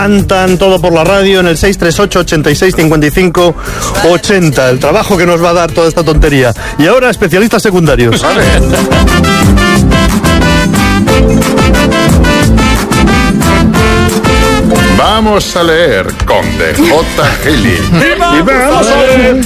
Cantan todo por la radio en el 638-86-55-80. El trabajo que nos va a dar toda esta tontería. Y ahora, especialistas secundarios. Vamos a leer con DJ Gili. Y vamos a leer.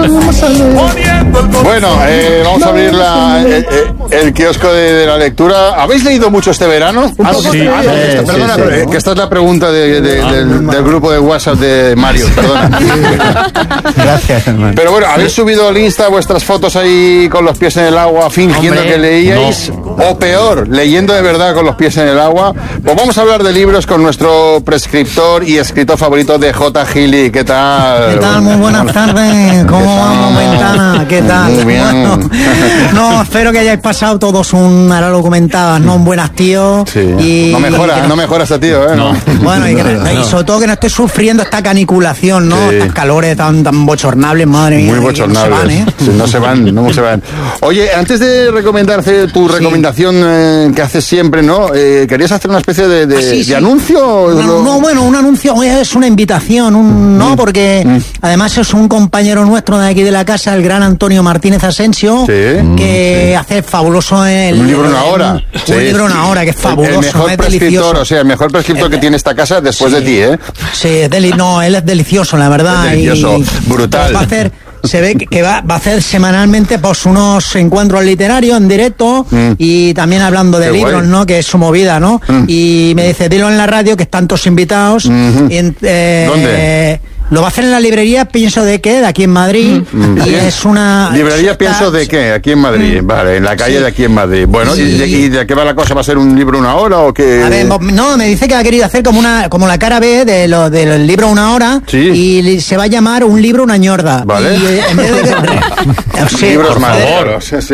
Bueno, vamos a abrir el kiosco de la lectura. ¿Habéis leído mucho este verano? Perdona, que esta es la pregunta del grupo de WhatsApp de Mario, perdona. Gracias, hermano. Pero bueno, ¿habéis subido al Insta vuestras fotos ahí con los pies en el agua fingiendo que leíais? No. O peor, leyendo de verdad con los pies en el agua. Pues vamos a hablar de libros con nuestro prescriptor y escritor favorito de J. Gili. ¿Qué tal? ¿Qué tal? Muy buenas tardes. ¿Cómo vamos, Ventana? ¿Qué tal? Muy bien. Bueno, no, espero que hayáis pasado todos ahora lo comentabas, ¿no? Un buen hastío. Sí. Y no mejora este tío, ¿eh? No. Bueno, y sobre todo que no esté sufriendo esta caniculación, ¿no? Sí. Estas calores tan bochornables, madre mía. Muy bochornables. No se van. Oye, antes de recomendarte tu recomendación que haces siempre, ¿no? ¿Querías hacer una especie de anuncio? Bueno, un anuncio es una invitación, ¿no? Porque además es un compañero nuestro de aquí de la casa, el gran Antonio Martínez Asensio, que hace fabuloso un libro una hora. Un libro una hora, que es fabuloso. El mejor prescriptor, o sea, el mejor prescriptor que tiene esta casa después de ti, ¿eh? Sí, él es delicioso, la verdad. Es delicioso, brutal. Se ve que va a hacer semanalmente pues unos encuentros literarios en directo y también hablando de libros, guay, ¿no? Que es su movida, ¿no? Y me dice, dilo en la radio que están todos invitados. ¿Dónde? Lo va a hacer en la librería Pienso de qué, de aquí en Madrid. Y es una... ¿Librería Pienso de qué? Aquí en Madrid. Vale, en la calle de aquí en Madrid. Bueno, sí. ¿Y de qué va la cosa? ¿Va a ser un libro una hora o qué? A ver, no, me dice que ha querido hacer como la cara B del libro una hora. Sí. Y se va a llamar un libro una ñorda. Vale. Y en vez de... libros más raros. Sí.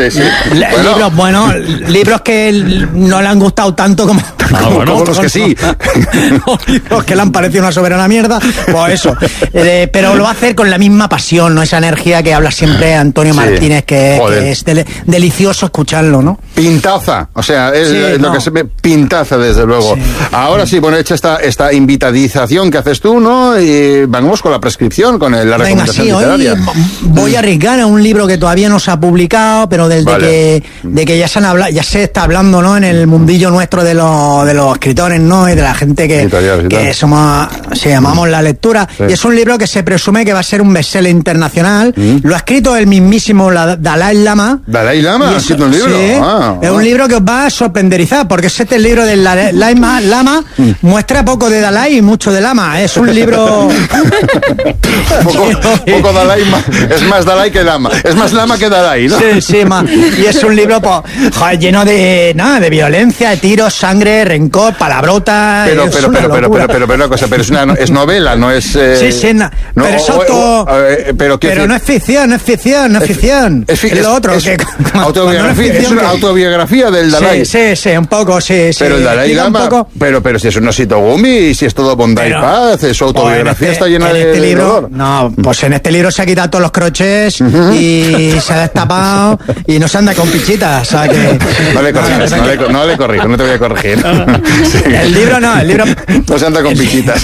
Libros que no le han gustado tanto como los que sí. Libros que le han parecido una soberana mierda. Pues eso. Pero lo va a hacer con la misma pasión, ¿no? Esa energía que habla siempre Antonio Martínez, que es delicioso escucharlo, ¿no? Pintaza, o sea, es lo que se ve, pintaza desde luego. Sí. Ahora sí, bueno, hecha esta invitadización que haces tú, ¿no? Y vamos con la prescripción, con la recomendación literaria. Hoy voy a arriesgar a un libro que todavía no se ha publicado, pero de que ya se está hablando, ¿no? En el mundillo nuestro de los escritores, ¿no? Y de la gente que amamos la lectura. Sí. Y es un libro que se presume que va a ser un bestseller internacional. Lo ha escrito el mismísimo Dalai Lama. ¿Dalai Lama ha escrito un libro? Sí, es un libro que os va a sorprenderizar, porque este libro del Lama muestra poco de Dalai y mucho de Lama. Es un libro... poco Dalai, es más Dalai que Lama. Es más Lama que Dalai, ¿no? Sí, y es un libro lleno de violencia, de tiros, sangre, rencor, palabrotas. Pero es novela, no es... pero no es ficción, es lo otro. Es una autobiografía del Dalai. Sí, un poco, sí. Pero el Dalai Lama, pero si es un osito gumi, si es todo bondad y paz, su autobiografía está llena de libro. No, pues en este libro se ha quitado todos los crochets y se ha destapado y no se anda con pichitas, o sea que... No le corrijo, no te voy a corregir. El libro no se anda con pichitas.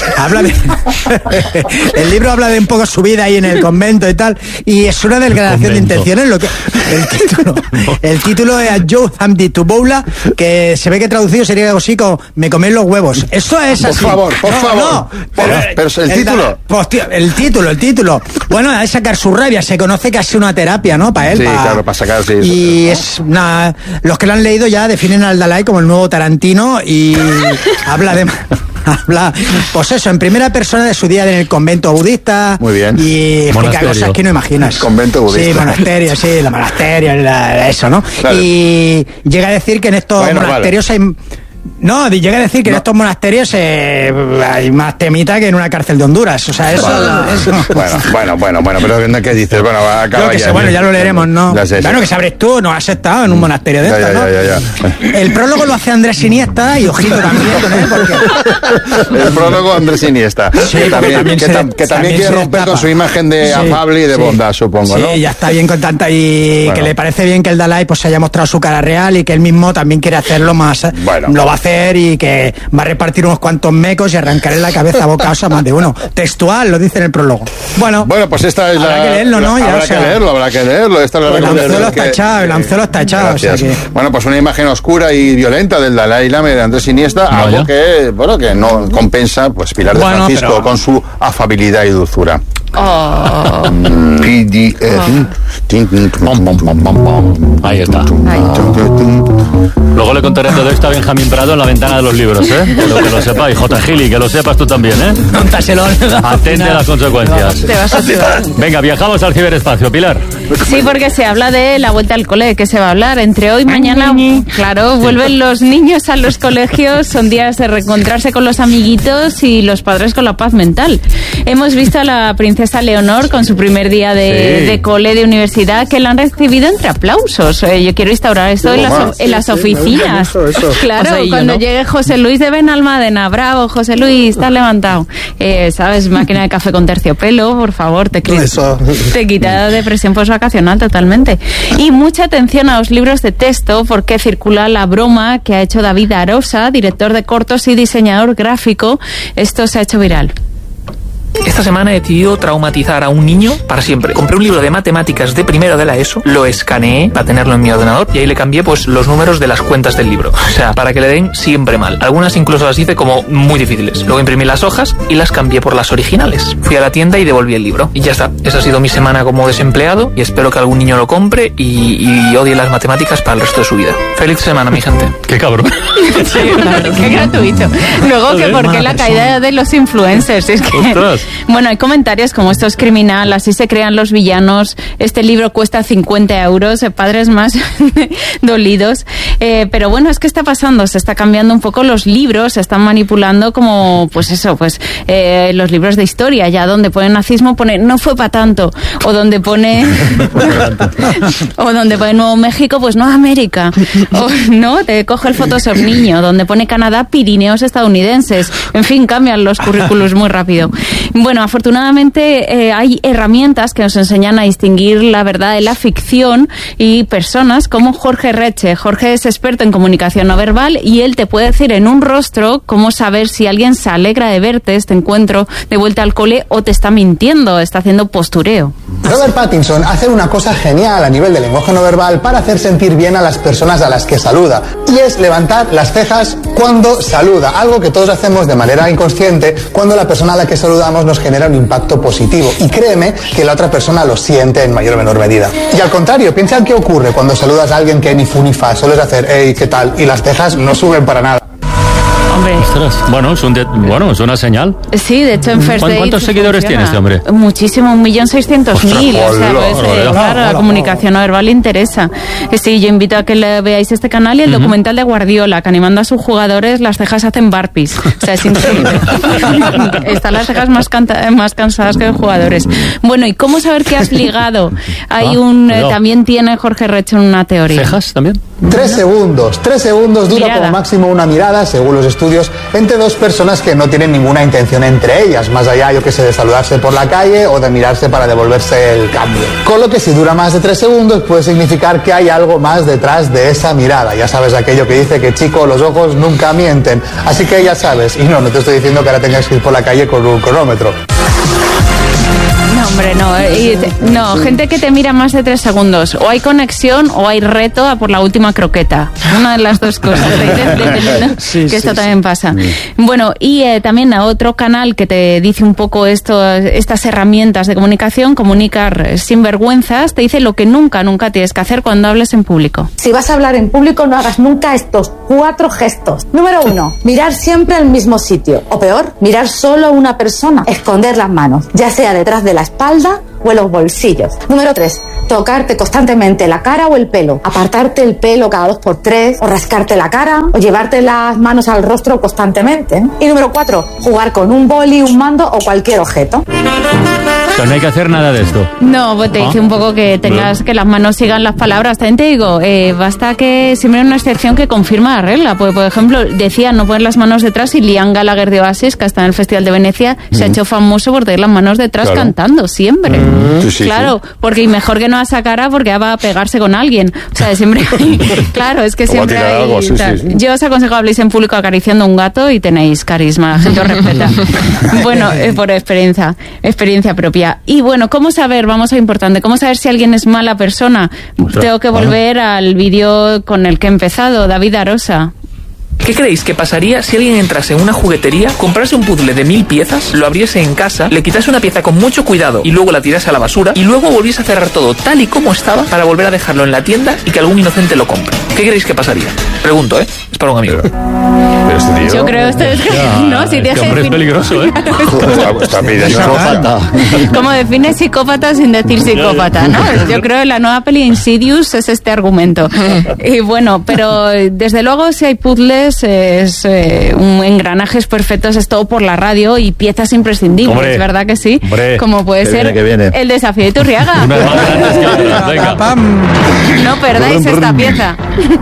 El libro habla de un poco su vida ahí en el convento y tal, y es una declaración de intenciones. El título es Joe Hamdi Tuboula, que se ve que traducido sería algo así como me comí los huevos. Esto es así. Por favor. Pero el título. El título. Bueno, a sacar su rabia. Se conoce que ha sido una terapia, ¿no? Para él. Sí, claro, para sacar. Sí, y es una... Los que lo han leído ya definen al Dalai como el nuevo Tarantino y habla, pues eso, en primera persona de su día en el convento budista. Muy bien. Y explica cosas que no imaginas. Convento budista. Sí, los monasterios, eso, ¿no? Claro. Y llega a decir que en estos monasterios hay... No, llega a decir que en estos monasterios hay más temita que en una cárcel de Honduras. O sea, eso... Bueno, pero ¿qué dices? Bueno, acaba ya. Bueno, ya lo leeremos, ¿no? Claro, que sabres tú, no has estado en un monasterio de estos, ¿no? Ya. El prólogo lo hace Andrés Iniesta y ojito también, porque... El prólogo Andrés Iniesta. Sí, que también quiere romper con su imagen de afable y de bondad, supongo, ¿no? Sí, ya está bien con tanta... Y que le parece bien que el Dalai pues haya mostrado su cara real y que él mismo también quiere hacerlo más... Lo va a hacer leer y que va a repartir unos cuantos mecos y arrancaré la cabeza a bocados a más de uno. Textual, lo dice en el prólogo. Bueno, pues esta es habrá que leerlo, ¿no? Habrá que leerlo. Esta es la recomendación. El anzuelo está echado. O sea que... Bueno, pues una imagen oscura y violenta del Dalai Lama de Andrés Iniesta, algo que no compensa, pues Pilar de Francisco con su afabilidad y dulzura. Ahí está. Luego le contaré todo esto a Benjamín Prado en la ventana de los libros, Pero que lo sepáis, J. Gili, que lo sepas tú también, Atente a las consecuencias. Te vas a sudar. Venga, viajamos al ciberespacio, Pilar. Sí, porque se habla de la vuelta al cole, que se va a hablar entre hoy y mañana. Claro, vuelven los niños a los colegios, son días de reencontrarse con los amiguitos y los padres con la paz mental. Hemos visto a la princesa Leonor con su primer día de cole, de universidad, que la han recibido entre aplausos. Yo quiero instaurar esto en las oficinas. Eso. Claro, cuando llegue José Luis de Benalmádena, bravo, José Luis, estás levantado. ¿Sabes? Máquina de café con terciopelo, por favor, te quita depresión postvacacional totalmente. Y mucha atención a los libros de texto, porque circula la broma que ha hecho David Arosa, director de cortos y diseñador gráfico. Esto se ha hecho viral. Esta semana he decidido traumatizar a un niño para siempre. Compré un libro de matemáticas de primero de la ESO, lo escaneé para tenerlo en mi ordenador y ahí le cambié pues los números de las cuentas del libro. O sea, para que le den siempre mal. Algunas incluso las hice como muy difíciles. Luego imprimí las hojas y las cambié por las originales. Fui a la tienda y devolví el libro. Y ya está. Esa ha sido mi semana como desempleado y espero que algún niño lo compre y odie las matemáticas para el resto de su vida. Feliz semana, mi gente. Qué cabrón. Sí, claro, qué gratuito. Luego que por qué la caída de los influencers. Es que... ¡Ostras! Bueno, hay comentarios como esto es criminal, así se crean los villanos, este libro cuesta 50 euros, padres más dolidos. Pero bueno, es que está pasando, se está cambiando un poco los libros, se están manipulando como, los libros de historia, ya donde pone nazismo, pone no fue para tanto, o donde pone Nuevo México, pues no América, o no, te coge el Photoshop niño, donde pone Canadá, Pirineos estadounidenses, en fin, cambian los currículos muy rápido. Bueno, afortunadamente hay herramientas que nos enseñan a distinguir la verdad de la ficción y personas como Jorge Reche. Jorge es experto en comunicación no verbal y él te puede decir en un rostro cómo saber si alguien se alegra de verte, este encuentro de vuelta al cole, o te está mintiendo, está haciendo postureo. Robert Pattinson hace una cosa genial a nivel de lenguaje no verbal para hacer sentir bien a las personas a las que saluda, y es levantar las cejas cuando saluda, algo que todos hacemos de manera inconsciente cuando la persona a la que saludamos nos genera un impacto positivo, y créeme que la otra persona lo siente en mayor o menor medida. Y al contrario, piensa en qué ocurre cuando saludas a alguien que ni fu ni fa, sueles hacer hey, ¿qué tal? Y las cejas no suben para nada. Hombre. Bueno, es una señal. Sí, de hecho en First Date ¿Cuántos seguidores tiene este hombre? Muchísimo, 1.600.000. O sea, claro, la comunicación no verbal le interesa. Sí, yo invito a que le veáis este canal y el documental de Guardiola, que animando a sus jugadores las cejas hacen burpees. O sea, es increíble. Están las cejas más cansadas que los jugadores. Bueno, ¿y cómo saber que has ligado? Hay también tiene Jorge Reche una teoría. ¿Cejas también? 3 segundos dura como máximo una mirada, según los estudios, entre dos personas que no tienen ninguna intención entre ellas, más allá, yo que sé, de saludarse por la calle o de mirarse para devolverse el cambio. Con lo que si dura más de 3 segundos puede significar que hay algo más detrás de esa mirada. Ya sabes aquello que dice que, chico, los ojos nunca mienten. Así que ya sabes, y no te estoy diciendo que ahora tengas que ir por la calle con un cronómetro. No, hombre, no. Gente que te mira más de 3 segundos. O hay conexión o hay reto a por la última croqueta. Una de las dos cosas. Esto también pasa. Bueno, y también a otro canal que te dice un poco estas herramientas de comunicación, Comunicar sin vergüenzas, te dice lo que nunca tienes que hacer cuando hables en público. Si vas a hablar en público, no hagas nunca estos 4 gestos. Número 1, mirar siempre al mismo sitio. O peor, mirar solo a una persona. Esconder las manos, ya sea detrás de la espalda o en los bolsillos. Número 3, tocarte constantemente la cara o el pelo, apartarte el pelo cada 2 por 3, o rascarte la cara, o llevarte las manos al rostro constantemente. Y número 4, jugar con un boli, un mando o cualquier objeto. O sea, no hay que hacer nada de esto. No, pues te dice un poco que tengas que las manos sigan las palabras. También te digo, basta que siempre hay una excepción que confirma la regla. Porque, por ejemplo, decía no poner las manos detrás y Liam Gallagher de Oasis, que está en el Festival de Venecia, se ha hecho famoso por tener las manos detrás cantando siempre. Claro, porque y mejor que no a esa cara porque va a pegarse con alguien. O sea, siempre claro, es que siempre hay algo, Yo os aconsejo habléis en público acariciando a un gato y tenéis carisma, la gente os respeta. Bueno, por experiencia propia. Y bueno, ¿cómo saber? Vamos a lo importante. ¿Cómo saber si alguien es mala persona? Tengo que volver al vídeo con el que he empezado, David Arosa. ¿Qué creéis que pasaría si alguien entrase en una juguetería, comprase un puzzle de 1000 piezas, lo abriese en casa, le quitase una pieza con mucho cuidado y luego la tirase a la basura y luego volviese a cerrar todo tal y como estaba para volver a dejarlo en la tienda y que algún inocente lo compre? ¿Qué creéis que pasaría? Pregunto, ¿eh? Es para un amigo. Yo creo no, si este hombre es peligroso, ¿eh? Está pidiendo psicópata. ¿Cómo defines psicópata sin decir psicópata, no? Yo creo que la nueva peli Insidious es este argumento. Y bueno, pero desde luego si hay puzzles engranajes perfectos, es todo por la radio y piezas imprescindibles, hombre, ¿verdad que sí? Hombre, como puede ser el desafío de Iturriaga. No perdáis esta pieza.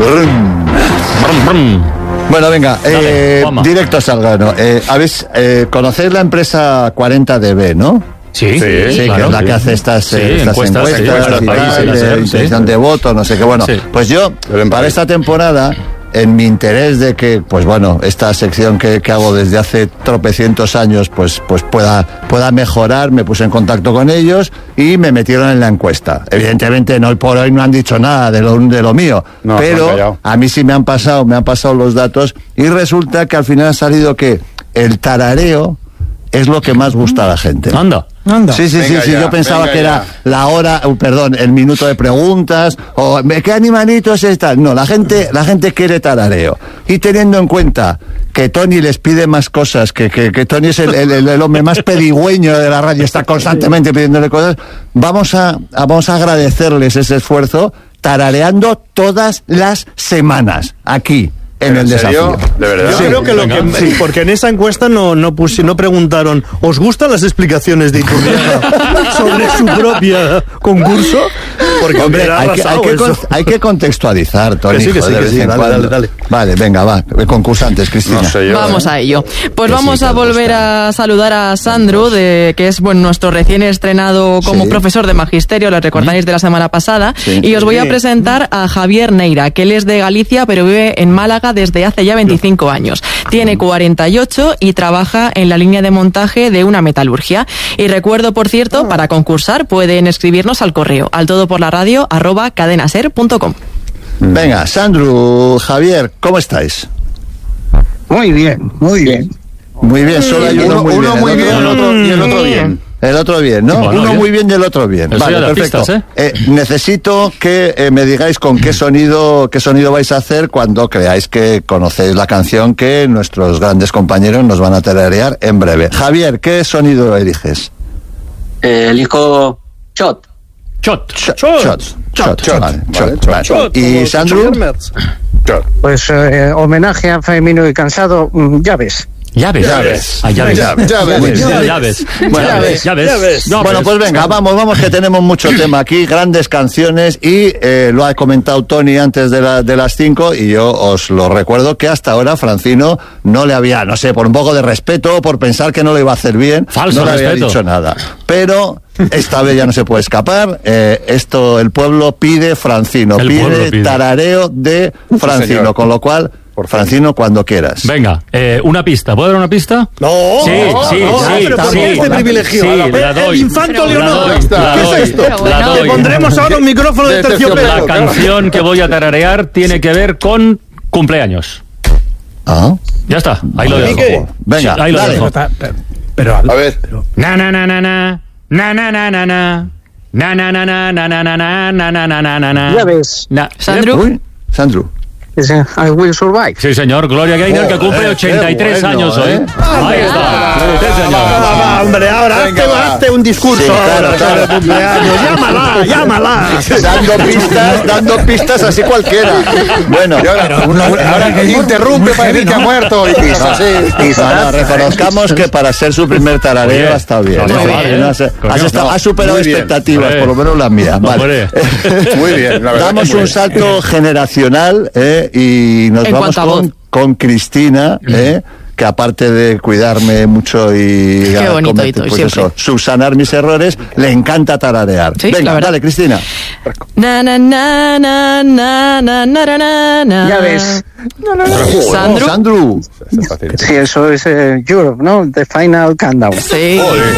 Bueno, venga, directos al grano. ¿Conocéis la empresa 40dB, no? Sí, claro, que es la que hace estas encuestas de intención de voto, no sé qué. Bueno, pues yo, para esta temporada, en mi interés de que, pues bueno, esta sección que hago desde hace tropecientos años, pues pueda mejorar, me puse en contacto con ellos y me metieron en la encuesta. Evidentemente, hoy por hoy no han dicho nada de lo mío, pero a mí sí me han pasado los datos y resulta que al final ha salido que el tarareo es lo que más gusta a la gente. Anda. Sí, yo pensaba que era la hora, el minuto de preguntas, o ¿qué animalitos está? No, la gente quiere tarareo. Y teniendo en cuenta que Tony les pide más cosas, que Tony es el hombre más pedigüeño de la radio, está constantemente pidiéndole cosas, vamos a agradecerles ese esfuerzo tarareando todas las semanas, aquí. En el desafío. ¿De verdad? Yo creo que porque en esa encuesta no preguntaron, ¿os gustan las explicaciones de Iturriaga sobre su propia concurso? Porque hombre, hay que contextualizar, Tony. Que sí, dale. Vale, venga, va, concursantes, Cristina. No sé yo, vamos a ello. Pues vamos a volver a saludar a Sandro, que es nuestro recién estrenado como profesor de magisterio, lo recordáis de la semana pasada, y os voy a presentar a Javier Neira, que él es de Galicia, pero vive en Málaga desde hace ya 25 años. Tiene 48 y trabaja en la línea de montaje de una metalurgia. Y recuerdo, por cierto, para concursar pueden escribirnos al correo altodoporlaradio@cadenaser.com. Venga, Sandro, Javier, ¿cómo estáis? Muy bien. Muy bien, solo hay uno muy bien, y el otro bien. El otro bien, ¿no? Bueno, uno muy bien y el otro bien. Vale, perfecto. Pistas, necesito que me digáis con qué sonido vais a hacer cuando creáis que conocéis la canción que nuestros grandes compañeros nos van a tararear en breve. Javier, ¿qué sonido eliges? Elijo Shot. Vale. ¿Y Sandro? Pues homenaje a Femino y Cansado, Llaves. Llaves. Bueno, pues venga, vamos que tenemos mucho tema aquí, grandes canciones y lo ha comentado Tony antes de las 5 y yo os lo recuerdo que hasta ahora Francino no le había, no sé, por un poco de respeto, por pensar que no lo iba a hacer bien, no le había dicho nada. Pero esta vez ya no se puede escapar. El pueblo pide Francino, pide tarareo de Francino, con lo cual, por Francino, cuando quieras. Venga, una pista. ¿Puedo dar una pista? No. Sí. Pero ¿por qué este privilegio? Sí, la doy. El infanto Leonor. ¿Qué es esto? Le pondremos ahora un micrófono de terciopelo. La canción que voy a tararear tiene que ver con cumpleaños. Ya está, ahí lo dejo. Venga, ahí lo dejo. Pero a ver. Na na na na na. Na na na na na. Na na na na na na na na na na na na. Llaves. Sandro. I Will Survive. Sí, señor, Gloria Gaynor, que cumple 83 años hoy. Ahí está. Sí, señor. Hombre, ahora hazte un discurso. Sí, claro. Cumpleaños. Llámala. Dando pistas así cualquiera. Bueno, ahora que interrumpe para decir que ha muerto. Y reconozcamos que para ser su primer tarareo ha estado bien. Has superado expectativas, por lo menos las mías. Vale. Muy bien. Damos un salto generacional y nos vamos con Cristina, que aparte de cuidarme mucho y subsanar mis errores, le encanta tararear. Sí, venga, dale, Cristina. Na, na, na, na, na, na, na, na, na. Ya ves. Sandru. Sí, eso es Europe, ¿no? The Final Countdown. Sí.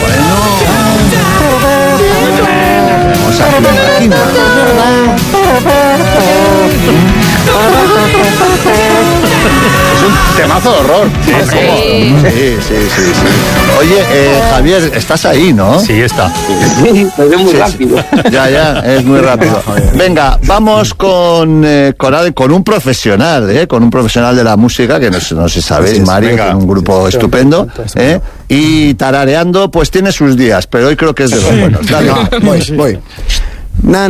Vamos a máquina. Es un temazo de horror. Sí. Oye, Javier, estás ahí, ¿no? Sí, está. Sí, me veo muy rápido. Ya, es muy rápido. Venga, vamos con un profesional, con un profesional de la música, que no sé si sabéis, Mario, que es un grupo estupendo, y tarareando, pues tiene sus días, pero hoy creo que es de los buenos. Dale. Voy.